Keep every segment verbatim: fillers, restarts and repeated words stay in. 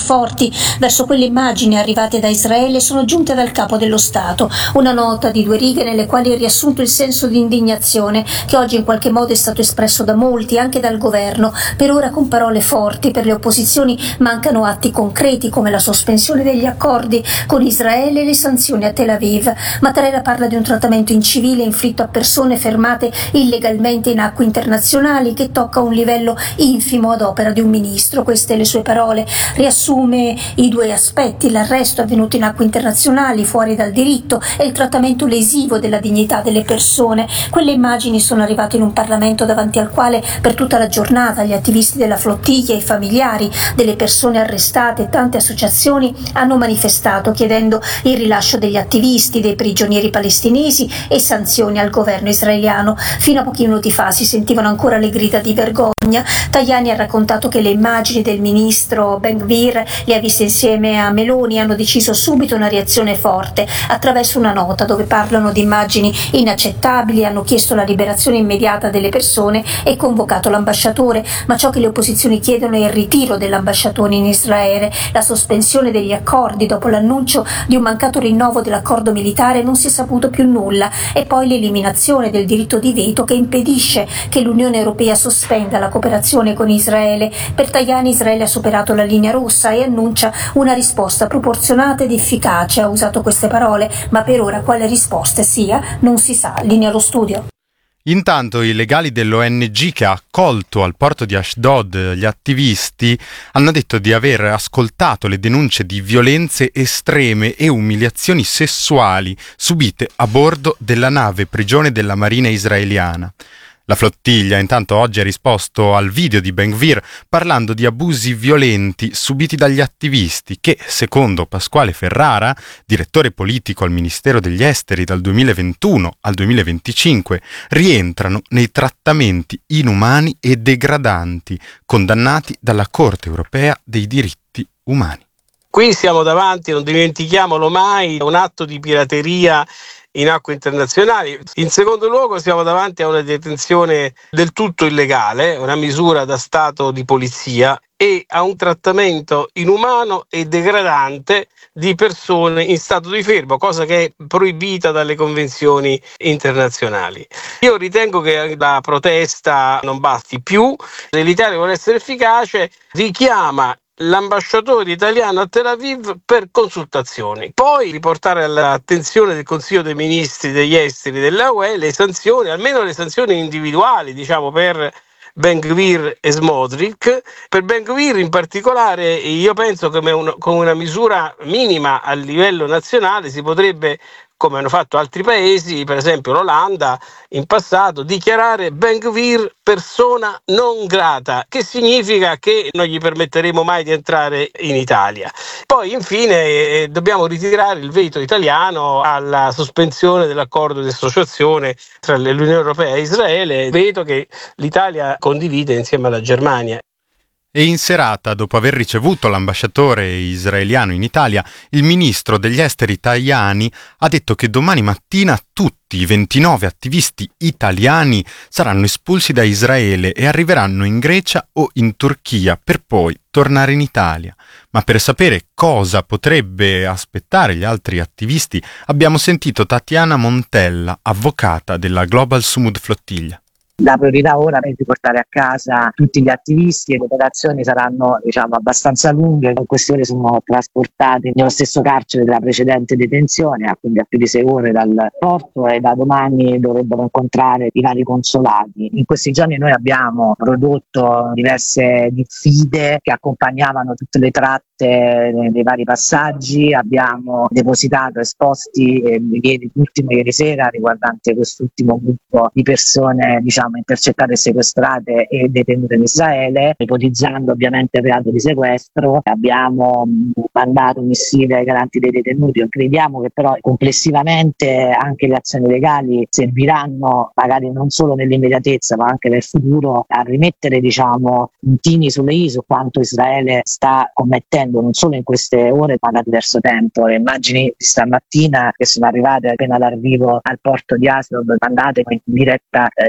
forti verso quelle immagini arrivate da Israele sono giunte dal capo dello Stato, una nota di due righe nelle quali è riassunto il senso di indignazione che oggi in qualche modo è stato espresso da molti, anche dal governo. Per ora con parole forti, per le opposizioni mancano atti concreti come la sospensione degli accordi con Israele e le sanzioni a Tel Aviv. Mattarella parla di un trattamento incivile inflitto a persone fermate illegalmente in acque internazionali che tocca un livello infimo ad opera di un ministro. Queste le sue parole. Riassume i due aspetti: l'arresto avvenuto in acque internazionali fuori dal diritto e il trattamento lesivo della dignità delle persone. Quelle immagini sono arrivate in un Parlamento davanti al quale per tutta la giornata gli attivisti della flottiglia, i familiari delle persone arrestate e tante associazioni hanno manifestato chiedendo il rilascio degli attivisti, dei prigionieri palestinesi e sanzioni al governo israeliano. Fino a pochi minuti fa si sentivano ancora le grida di vergogna. Tajani ha raccontato che le immagini del ministro Ben-Gvir le ha viste insieme a Meloni e hanno deciso subito una reazione forte attraverso una nota dove parlano di immagini inaccettabili, hanno chiesto la liberazione immediata delle persone e convocato l'ambasciatore, ma ciò che le opposizioni chiedono è il ritiro dell'ambasciatore in Israele, la sospensione degli accordi. Dopo l'annuncio di un mancato rinnovo dell'accordo militare non si è saputo più nulla, e poi l'eliminazione del diritto di veto che impedisce che l'Unione Europea sospenda la cooperazione con Israele. Per Tajani Israele ha superato la linea rossa e annuncia una risposta proporzionata ed efficace. Ha usato queste parole, ma per ora quale risposta sia non si sa. Linea allo studio. Intanto i legali dell'O N G che ha accolto al porto di Ashdod gli attivisti hanno detto di aver ascoltato le denunce di violenze estreme e umiliazioni sessuali subite a bordo della nave prigione della Marina israeliana. La flottiglia intanto oggi ha risposto al video di Ben-Gvir parlando di abusi violenti subiti dagli attivisti che, secondo Pasquale Ferrara, direttore politico al Ministero degli Esteri dal duemilaventuno al duemilaventicinque, rientrano nei trattamenti inumani e degradanti condannati dalla Corte Europea dei Diritti Umani. Qui siamo davanti, non dimentichiamolo mai, a un atto di pirateria in acque internazionali. In secondo luogo siamo davanti a una detenzione del tutto illegale, una misura da stato di polizia, e a un trattamento inumano e degradante di persone in stato di fermo, cosa che è proibita dalle convenzioni internazionali. Io ritengo che la protesta non basti più. Se l'Italia vuole essere efficace, richiama l'ambasciatore italiano a Tel Aviv per consultazioni, poi riportare all'attenzione del Consiglio dei Ministri degli Esteri della U E le sanzioni, almeno le sanzioni individuali, diciamo, per Ben-Gvir e Smotrich. Per Ben-Gvir in particolare io penso che con una misura minima a livello nazionale si potrebbe, come hanno fatto altri paesi, per esempio l'Olanda in passato, dichiarare Ben-Gvir persona non grata, che significa che non gli permetteremo mai di entrare in Italia. Poi infine eh, dobbiamo ritirare il veto italiano alla sospensione dell'accordo di associazione tra l'Unione Europea e Israele, veto che l'Italia condivide insieme alla Germania. E in serata, dopo aver ricevuto l'ambasciatore israeliano in Italia, il ministro degli esteri Tajani ha detto che domani mattina tutti i ventinove attivisti italiani saranno espulsi da Israele e arriveranno in Grecia o in Turchia per poi tornare in Italia. Ma per sapere cosa potrebbe aspettare gli altri attivisti abbiamo sentito Tatiana Montella, avvocata della Global Sumud Flottiglia. La priorità ora è di portare a casa tutti gli attivisti e le operazioni saranno, diciamo, abbastanza lunghe. In queste ore sono trasportati nello stesso carcere della precedente detenzione, quindi a più di sei ore dal porto, e da domani dovrebbero incontrare i vari consolati. In questi giorni noi abbiamo prodotto diverse diffide che accompagnavano tutte le tratte dei vari passaggi, abbiamo depositato esposti eh, ieri, l'ultimo ieri sera riguardante quest'ultimo gruppo di persone, diciamo, intercettate, sequestrate e detenute in Israele, ipotizzando ovviamente il reato di sequestro. Abbiamo mandato missive ai garanti dei detenuti. Crediamo che però complessivamente anche le azioni legali serviranno, magari non solo nell'immediatezza ma anche nel futuro, a rimettere, diciamo, puntini sulle i su quanto Israele sta commettendo non solo in queste ore ma da diverso tempo. Le immagini di stamattina che sono arrivate appena dall'arrivo al porto di Ashdod, mandate in diretta eh, tivù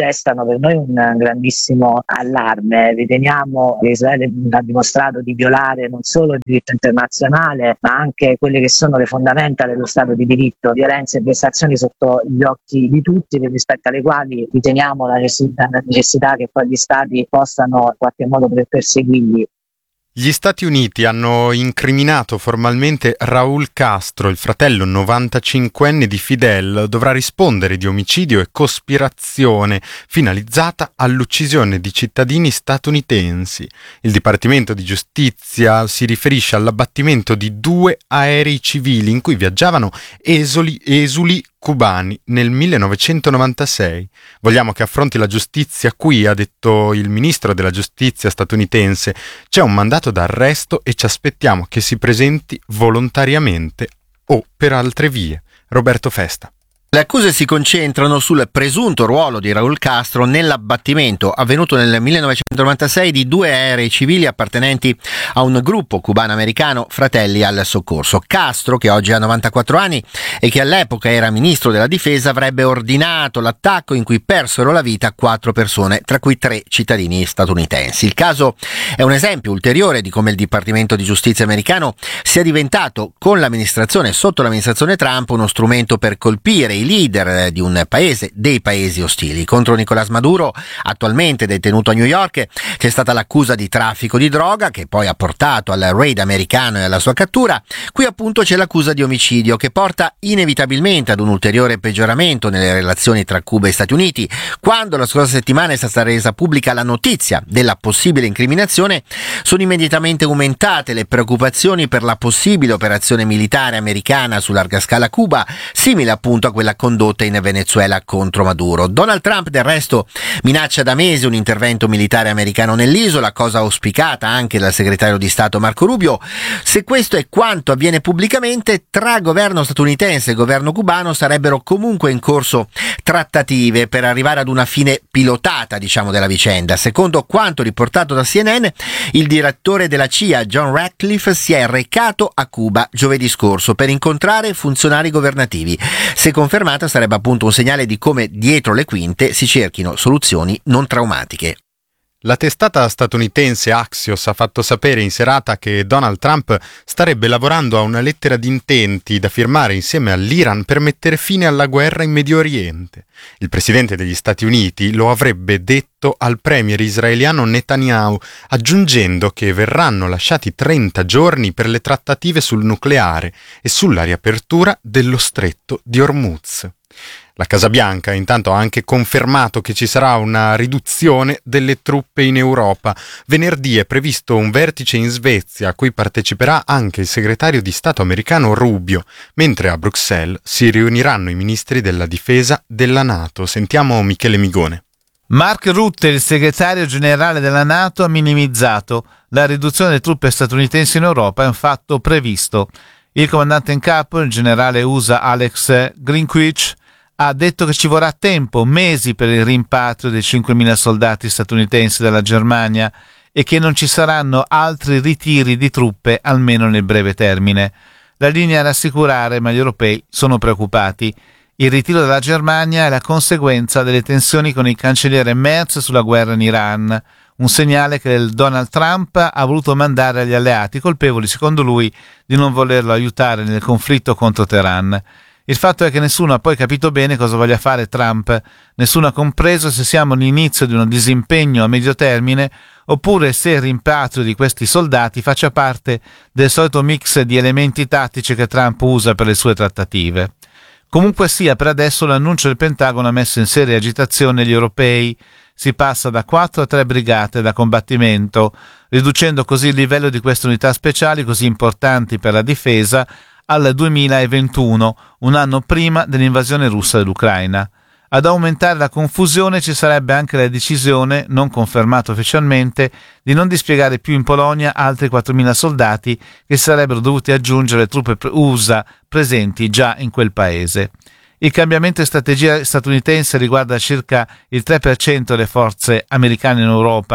destano per noi un grandissimo allarme. Riteniamo che Israele ha dimostrato di violare non solo il diritto internazionale, ma anche quelle che sono le fondamenta dello Stato di diritto, violenze e vessazioni sotto gli occhi di tutti, rispetto alle quali riteniamo la necessità, la necessità che poi gli Stati possano in qualche modo perseguirli. Gli Stati Uniti hanno incriminato formalmente Raúl Castro, il fratello novantacinquenne di Fidel, dovrà rispondere di omicidio e cospirazione finalizzata all'uccisione di cittadini statunitensi. Il Dipartimento di Giustizia si riferisce all'abbattimento di due aerei civili in cui viaggiavano esuli, esuli cubani nel millenovecentonovantasei. Vogliamo che affronti la giustizia qui, ha detto il ministro della giustizia statunitense. C'è un mandato d'arresto e ci aspettiamo che si presenti volontariamente o per altre vie. Roberto Festa. Le accuse si concentrano sul presunto ruolo di Raúl Castro nell'abbattimento avvenuto nel millenovecentonovantasei di due aerei civili appartenenti a un gruppo cubano-americano Fratelli al Soccorso. Castro, che oggi ha novantaquattro anni e che all'epoca era ministro della difesa, avrebbe ordinato l'attacco in cui persero la vita quattro persone, tra cui tre cittadini statunitensi. Il caso è un esempio ulteriore di come il Dipartimento di Giustizia americano sia diventato, con l'amministrazione sotto l'amministrazione Trump, uno strumento per colpire i leader di un paese, dei paesi ostili. Contro Nicolás Maduro, attualmente detenuto a New York, c'è stata l'accusa di traffico di droga, che poi ha portato al raid americano e alla sua cattura. Qui appunto c'è l'accusa di omicidio, che porta inevitabilmente ad un ulteriore peggioramento nelle relazioni tra Cuba e Stati Uniti. Quando la scorsa settimana è stata resa pubblica la notizia della possibile incriminazione, sono immediatamente aumentate le preoccupazioni per la possibile operazione militare americana su larga scala a Cuba, simile appunto a quella condotta in Venezuela contro Maduro. Donald Trump, del resto, minaccia da mesi un intervento militare americano nell'isola, cosa auspicata anche dal segretario di Stato Marco Rubio. Se questo è quanto avviene pubblicamente, tra governo statunitense e governo cubano sarebbero comunque in corso trattative per arrivare ad una fine pilotata, diciamo, della vicenda. Secondo quanto riportato da C N N, il direttore della C I A, John Ratcliffe, si è recato a Cuba giovedì scorso per incontrare funzionari governativi. Se confermata, sarebbe appunto un segnale di come dietro le quinte si cerchino soluzioni non traumatiche. La testata statunitense Axios ha fatto sapere in serata che Donald Trump starebbe lavorando a una lettera di intenti da firmare insieme all'Iran per mettere fine alla guerra in Medio Oriente. Il presidente degli Stati Uniti lo avrebbe detto al premier israeliano Netanyahu, aggiungendo che verranno lasciati trenta giorni per le trattative sul nucleare e sulla riapertura dello stretto di Hormuz. La Casa Bianca intanto ha anche confermato che ci sarà una riduzione delle truppe in Europa. Venerdì è previsto un vertice in Svezia a cui parteciperà anche il segretario di Stato americano Rubio, mentre a Bruxelles si riuniranno i ministri della difesa della NATO. Sentiamo Michele Migone. Mark Rutte, il segretario generale della NATO, ha minimizzato la riduzione delle truppe statunitensi in Europa, è un fatto previsto. Il comandante in capo, il generale U S A Alex Greenwich, ha detto che ci vorrà tempo, mesi, per il rimpatrio dei cinquemila soldati statunitensi dalla Germania e che non ci saranno altri ritiri di truppe almeno nel breve termine. La linea è rassicurare, ma gli europei sono preoccupati. Il ritiro della Germania è la conseguenza delle tensioni con il cancelliere Merz sulla guerra in Iran, un segnale che il Donald Trump ha voluto mandare agli alleati, colpevoli secondo lui di non volerlo aiutare nel conflitto contro Teheran. Il fatto è che nessuno ha poi capito bene cosa voglia fare Trump, nessuno ha compreso se siamo all'inizio di un disimpegno a medio termine oppure se il rimpatrio di questi soldati faccia parte del solito mix di elementi tattici che Trump usa per le sue trattative. Comunque sia, per adesso l'annuncio del Pentagono ha messo in seria agitazione gli europei. Si passa da quattro a tre brigate da combattimento, riducendo così il livello di queste unità speciali così importanti per la difesa al duemilaventuno, un anno prima dell'invasione russa dell'Ucraina. Ad aumentare la confusione ci sarebbe anche la decisione, non confermata ufficialmente, di non dispiegare più in Polonia altri quattromila soldati che sarebbero dovuti aggiungere le truppe U S A presenti già in quel paese. Il cambiamento di strategia statunitense riguarda circa il tre per cento delle forze americane in Europa,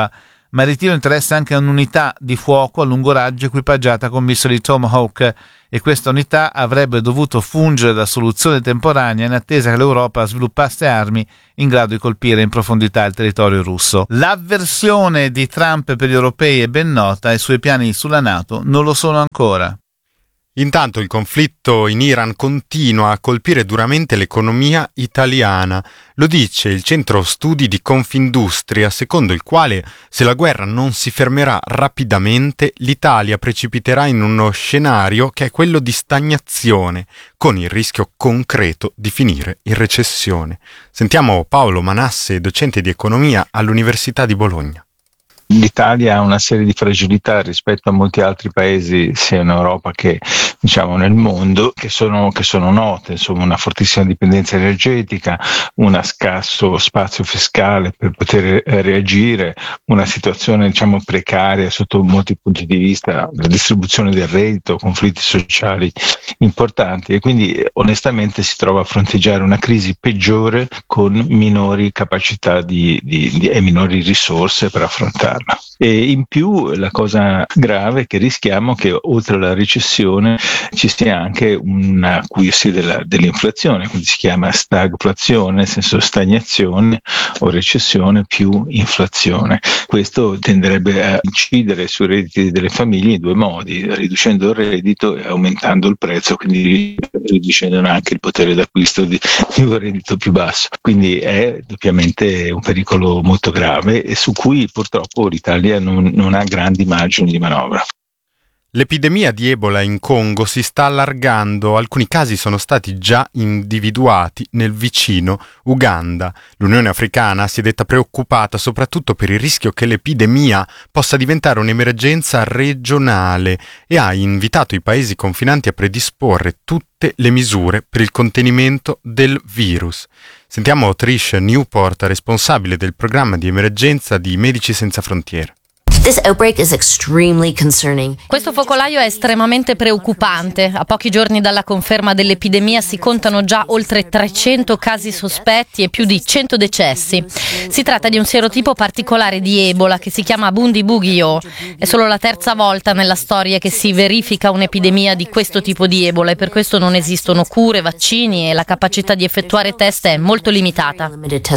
ma il ritiro interessa anche un'unità di fuoco a lungo raggio equipaggiata con missili Tomahawk, e questa unità avrebbe dovuto fungere da soluzione temporanea in attesa che l'Europa sviluppasse armi in grado di colpire in profondità il territorio russo. L'avversione di Trump per gli europei è ben nota e i suoi piani sulla NATO non lo sono ancora. Intanto il conflitto in Iran continua a colpire duramente l'economia italiana. Lo dice il centro studi di Confindustria, secondo il quale se la guerra non si fermerà rapidamente, l'Italia precipiterà in uno scenario che è quello di stagnazione, con il rischio concreto di finire in recessione. Sentiamo Paolo Manasse, docente di economia all'Università di Bologna. L'Italia ha una serie di fragilità rispetto a molti altri paesi, sia in Europa che diciamo nel mondo, che sono, che sono note, insomma una fortissima dipendenza energetica, un scarso spazio fiscale per poter eh, reagire, una situazione diciamo precaria sotto molti punti di vista, la distribuzione del reddito, conflitti sociali importanti, e quindi onestamente si trova a fronteggiare una crisi peggiore con minori capacità di, di, di, e minori risorse per affrontarla. E in più la cosa grave è che rischiamo che oltre alla recessione ci sia anche un acuirsi della, dell'inflazione, quindi si chiama stagflazione, nel senso stagnazione o recessione più inflazione. Questo tenderebbe a incidere sui redditi delle famiglie in due modi, riducendo il reddito e aumentando il prezzo, quindi riducendo anche il potere d'acquisto di, di un reddito più basso. Quindi è doppiamente un pericolo molto grave e su cui purtroppo l'Italia non, non ha grandi margini di manovra. L'epidemia di Ebola in Congo si sta allargando, alcuni casi sono stati già individuati nel vicino Uganda. L'Unione Africana si è detta preoccupata soprattutto per il rischio che l'epidemia possa diventare un'emergenza regionale e ha invitato i paesi confinanti a predisporre tutte le misure per il contenimento del virus. Sentiamo Trish Newport, responsabile del programma di emergenza di Medici Senza Frontiere. This outbreak is extremely concerning. Questo focolaio è estremamente preoccupante. A pochi giorni dalla conferma dell'epidemia si contano già oltre trecento casi sospetti e più di cento decessi. Si tratta di un serotipo particolare di Ebola che si chiama Bundibugyo. È solo la terza volta nella storia che si verifica un'epidemia di questo tipo di Ebola e per questo non esistono cure, vaccini e la capacità di effettuare test è molto limitata.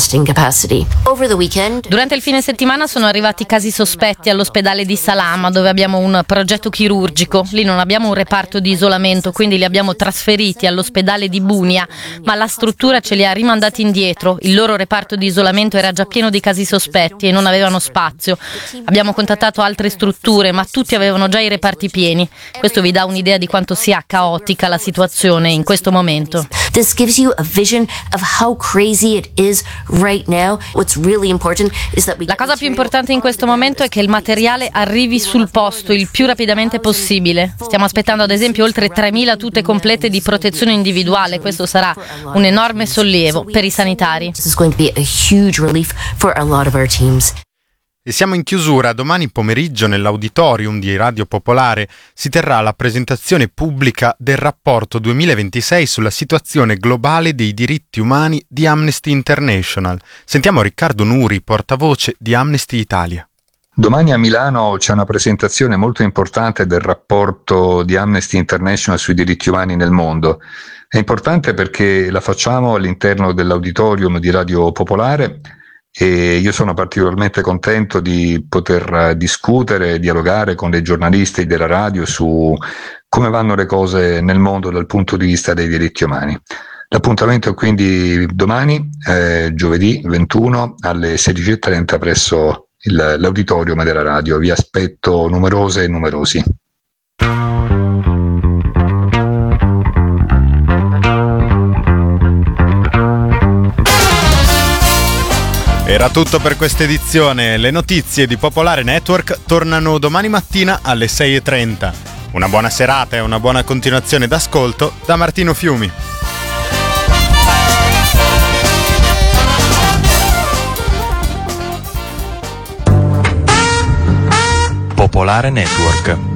Durante il fine settimana sono arrivati casi sospetti all'ospedale di Salama, dove abbiamo un progetto chirurgico. Lì non abbiamo un reparto di isolamento, quindi li abbiamo trasferiti all'ospedale di Bunia, ma la struttura ce li ha rimandati indietro. Il loro reparto di isolamento era già pieno di casi sospetti e non avevano spazio. Abbiamo contattato altre strutture, ma tutti avevano già i reparti pieni. Questo vi dà un'idea di quanto sia caotica la situazione in questo momento. This gives you a vision of how crazy it is right now. What's really important is that we La cosa più importante in questo momento è che il materiale arrivi sul posto il più rapidamente possibile. Stiamo aspettando ad esempio oltre tremila tute complete di protezione individuale. Questo sarà un enorme sollievo per i sanitari. This is going to be a huge relief for a lot of our teams. E siamo in chiusura. Domani pomeriggio nell'auditorium di Radio Popolare si terrà la presentazione pubblica del rapporto duemilaventisei sulla situazione globale dei diritti umani di Amnesty International. Sentiamo Riccardo Nuri, portavoce di Amnesty Italia. Domani a Milano c'è una presentazione molto importante del rapporto di Amnesty International sui diritti umani nel mondo. È importante perché la facciamo all'interno dell'auditorium di Radio Popolare e io sono particolarmente contento di poter discutere, dialogare con dei giornalisti della radio su come vanno le cose nel mondo dal punto di vista dei diritti umani. L'appuntamento è quindi domani, eh, giovedì ventuno alle sedici e trenta presso il, l'auditorium della radio. Vi aspetto numerose e numerosi. Era tutto per questa edizione. Le notizie di Popolare Network tornano domani mattina alle sei e trenta. Una buona serata e una buona continuazione d'ascolto da Martino Fiumi. Popolare Network.